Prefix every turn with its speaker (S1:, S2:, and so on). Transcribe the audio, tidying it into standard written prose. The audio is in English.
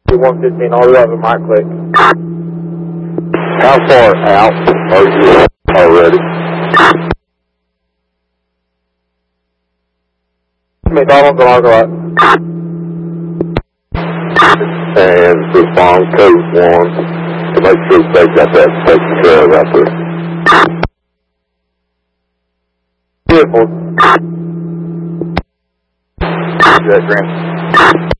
S1: 115, all the way up to my click.
S2: How far out are you already?
S1: McDonald's and Argonaut.
S2: And respond code 1 to make sure they got that taken care of out there.
S1: Beautiful.
S2: That Grant.